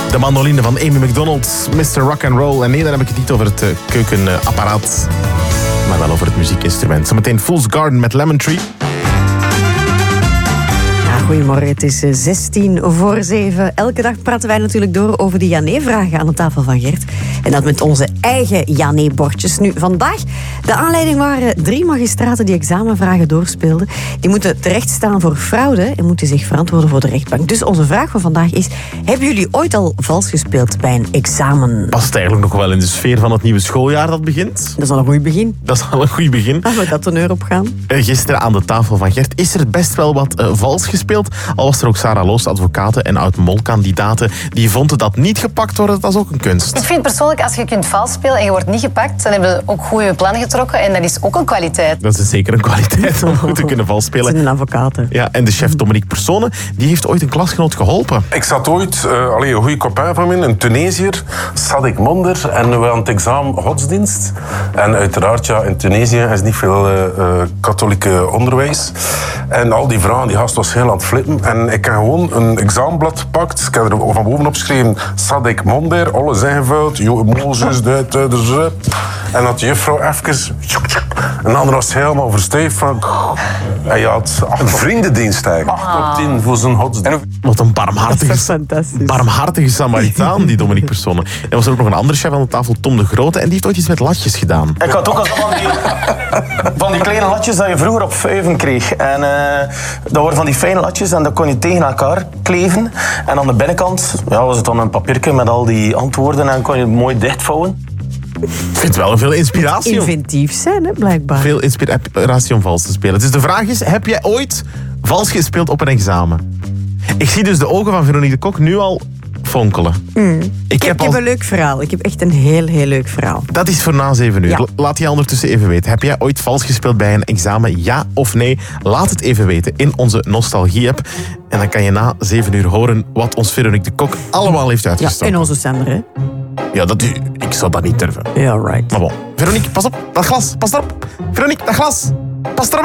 De mandoline van Amy Macdonald, Mr. Rock and Roll. En nee, dan heb ik het niet over het keukenapparaat, maar wel over het muziekinstrument. Zometeen Fool's Garden met Lemon Tree. Goedemorgen, het is 6:16. Elke dag praten wij natuurlijk door over de ja-nee-vragen aan de tafel van Gert. En dat met onze eigen ja-nee-bordjes. Nu, vandaag, de aanleiding waren 3 magistraten die examenvragen doorspeelden. Die moeten terechtstaan voor fraude en moeten zich verantwoorden voor de rechtbank. Dus onze vraag van vandaag is, hebben jullie ooit al vals gespeeld bij een examen? Past eigenlijk nog wel in de sfeer van het nieuwe schooljaar dat begint? Dat is al een goed begin. Dat is al een goed begin. Laten we dat teneur opgaan. Gisteren aan de tafel van Gert is er best wel wat vals gespeeld. Al was er ook Sarah Loos, advocaten en oud-mol-kandidaten, die vonden dat niet gepakt worden, dat is ook een kunst. Ik vind persoonlijk, als je kunt vals spelen en je wordt niet gepakt, dan hebben we ook goede plannen getrokken en dat is ook een kwaliteit. Dat is zeker een kwaliteit om goed te kunnen vals spelen. Dat zijn advocaten. Ja, en de chef Dominique Persone, die heeft ooit een klasgenoot geholpen. Ik zat ooit, een goede copain van mij, een Tunesiër, Sadik Monder, en we hadden het examen godsdienst. En uiteraard, ja, in Tunesië is niet veel katholieke onderwijs. En al die vragen, die gast was heel aan het flippen. En ik heb gewoon een examenblad gepakt. Ik heb er van bovenop geschreven Sadik Monder, alles ingevuld, Mozes, en dat de juffrouw even... En de andere was helemaal verstijfd van... Hij had een vriendendienst eigenlijk. 8 op 10 voor zijn godsdienst. Wat een Fantastisch. barmhartige Samaritaan, die Dominique Persone. Er was ook nog een andere chef aan de tafel, Tom de Grote, en die heeft ooit iets met latjes gedaan. Ik had ook al van die kleine latjes dat je vroeger op vuiven kreeg. En dat waren van die fijne latjes en dat kon je tegen elkaar kleven. En aan de binnenkant was het dan een papiertje met al die antwoorden en kon je het mooi dichtvouwen. Ik vind wel veel inspiratie. Inventief zijn, hè, blijkbaar. Veel inspiratie om vals te spelen. Dus de vraag is, heb jij ooit vals gespeeld op een examen? Ik zie dus de ogen van Veronique de Kok nu al fonkelen. Ik heb een leuk verhaal. Ik heb echt een heel, heel leuk verhaal. Dat is voor na 7 uur. Ja. Laat je ondertussen even weten. Heb jij ooit vals gespeeld bij een examen? Ja of nee? Laat het even weten in onze Nostalgie-app. En dan kan je na 7 uur horen wat ons Veronique de Kok allemaal heeft Ja, uitgestoken. en onze zender, hè. Ja, ik zou dat niet durven. Ja, right. Maar bon. Veronique, pas op. Dat glas. Pas erop. Veronique, dat glas. Pas erop.